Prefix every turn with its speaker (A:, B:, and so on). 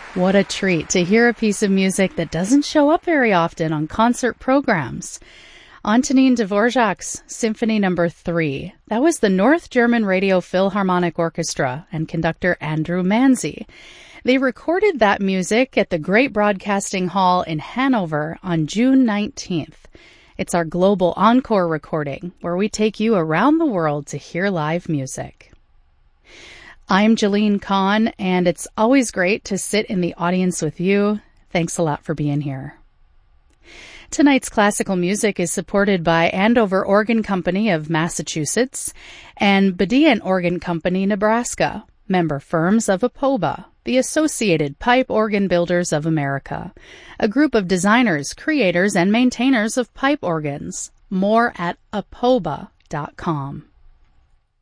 A: What a treat to hear a piece of music that doesn't show up very often on concert programs. Antonin Dvorak's Symphony No. 3. That was the North German Radio Philharmonic Orchestra and conductor Andrew Manzi. They recorded that music at the Great Broadcasting Hall in Hanover on June 19th. It's our global encore recording where we take you around the world to hear live music. I'm Jalene Kahn, and it's always great to sit in the audience with you. Thanks a lot for being here. Tonight's classical music is supported by Andover Organ Company of Massachusetts and Bedian Organ Company, Nebraska, member firms of APOBA, the Associated Pipe Organ Builders of America, a group of designers, creators, and maintainers of pipe organs. More at apoba.com.